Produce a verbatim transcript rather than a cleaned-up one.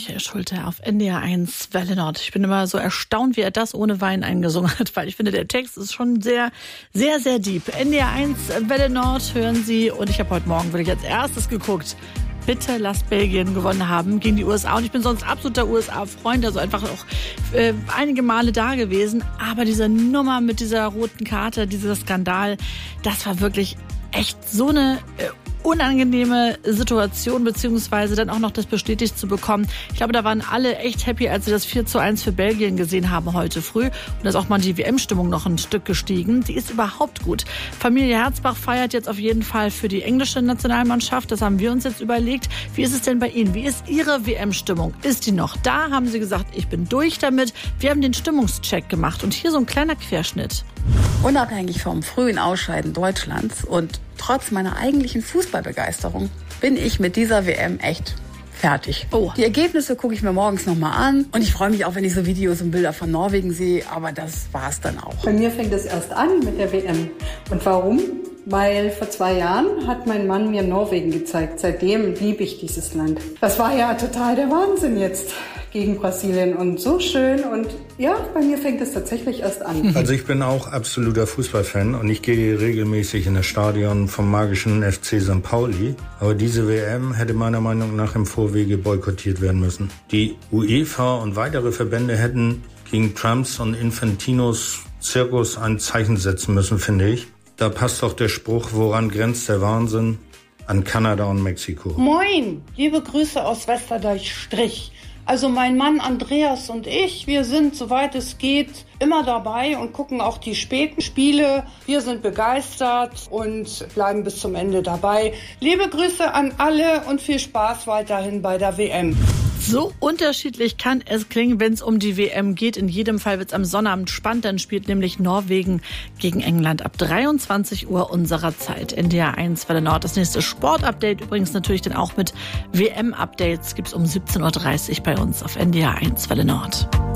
Michael Schulte auf N D R eins Welle Nord. Ich bin immer so erstaunt, wie er das ohne Wein eingesungen hat, weil ich finde, der Text ist schon sehr, sehr, sehr deep. N D R eins Welle Nord hören Sie, und ich habe heute Morgen wirklich als erstes geguckt. Bitte lasst Belgien gewonnen haben gegen die U S A. Und ich bin sonst absoluter U S A-Freund, also einfach auch äh, einige Male da gewesen. Aber diese Nummer mit dieser roten Karte, dieser Skandal, das war wirklich echt so eine äh, unangenehme Situation, beziehungsweise dann auch noch das bestätigt zu bekommen. Ich glaube, da waren alle echt happy, als sie das vier zu eins für Belgien gesehen haben heute früh. Und da ist auch mal die W M-Stimmung noch ein Stück gestiegen. Die ist überhaupt gut. Familie Herzbach feiert jetzt auf jeden Fall für die englische Nationalmannschaft. Das haben wir uns jetzt überlegt. Wie ist es denn bei Ihnen? Wie ist Ihre W M-Stimmung? Ist die noch da? Haben Sie gesagt, ich bin durch damit? Wir haben den Stimmungscheck gemacht. Und hier so ein kleiner Querschnitt. Unabhängig vom frühen Ausscheiden Deutschlands und trotz meiner eigentlichen Fußballbegeisterung bin ich mit dieser W M echt fertig. Oh. Die Ergebnisse gucke ich mir morgens nochmal an und ich freue mich auch, wenn ich so Videos und Bilder von Norwegen sehe, aber das war's dann auch. Bei mir fängt es erst an mit der W M. Und warum? Weil vor zwei Jahren hat mein Mann mir Norwegen gezeigt. Seitdem liebe ich dieses Land. Das war ja total der Wahnsinn jetzt gegen Brasilien und so schön. Und ja, bei mir fängt es tatsächlich erst an. Also ich bin auch absoluter Fußballfan und ich gehe regelmäßig in das Stadion vom magischen F C Sankt Pauli. Aber diese W M hätte meiner Meinung nach im Vorwege boykottiert werden müssen. Die UEFA und weitere Verbände hätten gegen Trumps und Infantinos Zirkus ein Zeichen setzen müssen, finde ich. Da passt doch der Spruch, woran grenzt der Wahnsinn? An Kanada und Mexiko. Moin, liebe Grüße aus Westerdeich-Strich. Also mein Mann Andreas und ich, wir sind, soweit es geht, immer dabei und gucken auch die späten Spiele. Wir sind begeistert und bleiben bis zum Ende dabei. Liebe Grüße an alle und viel Spaß weiterhin bei der W M. So unterschiedlich kann es klingen, wenn es um die W M geht. In jedem Fall wird es am Sonnabend spannend. Dann spielt nämlich Norwegen gegen England ab dreiundzwanzig Uhr unserer Zeit. N D R eins Welle Nord. Das nächste Sportupdate übrigens natürlich dann auch mit W M-Updates gibt es um siebzehn Uhr dreißig bei uns auf N D R eins Welle Nord.